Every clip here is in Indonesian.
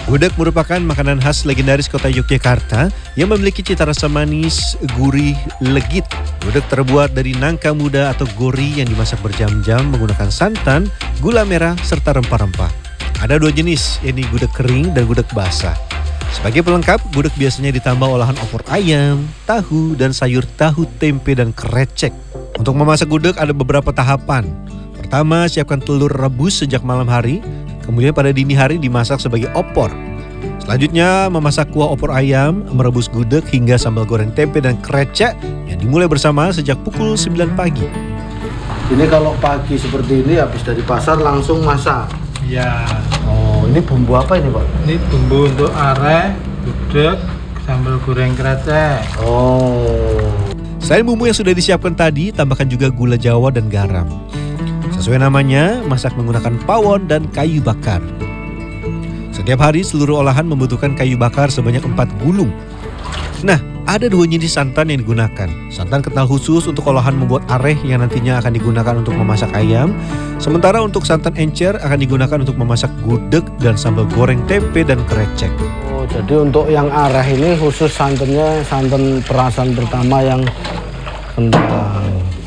Gudeg merupakan makanan khas legendaris kota Yogyakarta yang memiliki cita rasa manis, gurih, legit. Gudeg terbuat dari nangka muda atau gori yang dimasak berjam-jam menggunakan santan, gula merah, serta rempah-rempah. Ada dua jenis, yakni gudeg kering dan gudeg basah. Sebagai pelengkap, gudeg biasanya ditambah olahan opor ayam, tahu, dan sayur tahu, tempe, dan krecek. Untuk memasak gudeg ada beberapa tahapan. Pertama, siapkan telur rebus sejak malam hari. Kemudian pada dini hari dimasak sebagai opor. Selanjutnya memasak kuah opor ayam, merebus gudeg hingga sambal goreng tempe dan krecek yang dimulai bersama sejak pukul 9 pagi. Ini kalau pagi seperti ini habis dari pasar langsung masak. Ya. Oh, ini bumbu apa ini, Pak? Ini bumbu untuk areh, gudeg, sambal goreng krecek. Oh. Selain bumbu yang sudah disiapkan tadi, tambahkan juga gula Jawa dan garam. Sesuai namanya, masak menggunakan pawon dan kayu bakar. Setiap hari seluruh olahan membutuhkan kayu bakar sebanyak 4 gulung. Nah, ada dua jenis santan yang digunakan. Santan kental khusus untuk olahan membuat areh yang nantinya akan digunakan untuk memasak ayam. Sementara untuk santan encer akan digunakan untuk memasak gudeg dan sambal goreng tempe dan krecek. Oh, jadi untuk yang areh ini khusus santannya santan perasan pertama yang kental.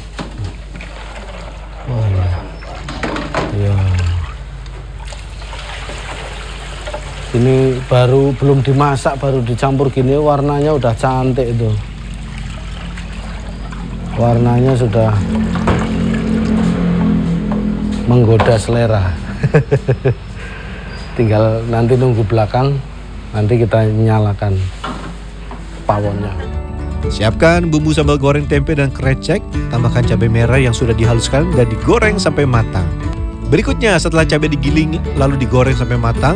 Oh iya. Ya. Ini baru belum dimasak, baru dicampur gini warnanya udah cantik itu. Warnanya sudah menggoda selera. Tinggal nanti nunggu belakang, nanti kita nyalakan pawonnya. Siapkan bumbu sambal goreng tempe dan krecek, tambahkan cabai merah yang sudah dihaluskan dan digoreng sampai matang. Berikutnya setelah cabai digiling lalu digoreng sampai matang,